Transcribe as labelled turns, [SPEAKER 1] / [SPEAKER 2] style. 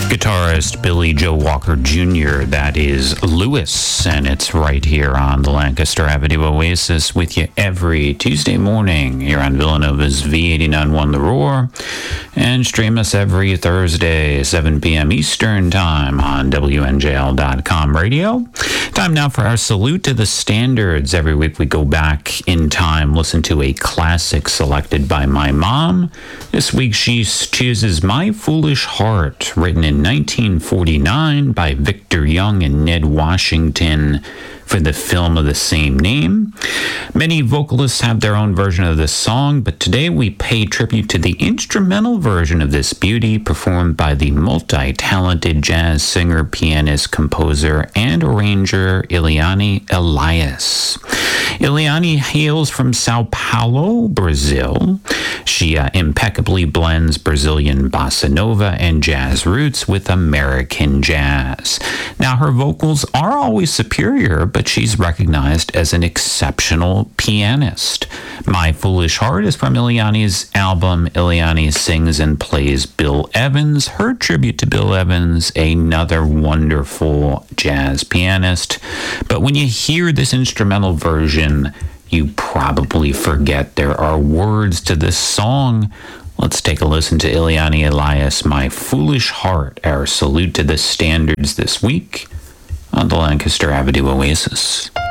[SPEAKER 1] Guitarist Billy Joe Walker Jr., that is Lewis, and it's right here on the Lancaster Avenue Oasis with you every Tuesday morning here on Villanova's V89.1 The Roar, and stream us every Thursday, 7 p.m. Eastern Time on WNJL.com radio. Time now for our salute to the standards. Every week we go back in time, listen to a classic selected by my mom. This week she chooses My Foolish Heart, written in 1949 by Victor Young and Ned Washington for the film of the same name. Many vocalists have their own version of this song, but today we pay tribute to the instrumental version of this beauty performed by the multi-talented jazz singer, pianist, composer, and arranger Eliane Elias. Eliane hails from Sao Paulo, Brazil. She impeccably blends Brazilian bossa nova and jazz roots with American jazz. Now, her vocals are always superior, but she's recognized as an exceptional pianist. My Foolish Heart is from Eliane's album Eliane Sings and Plays Bill Evans, her tribute to Bill Evans, another wonderful jazz pianist. But when you hear this instrumental version, you probably forget there are words to this song. Let's take a listen to Eliane Elias, My Foolish Heart, our salute to the standards this week on the Lancaster Avenue Oasis.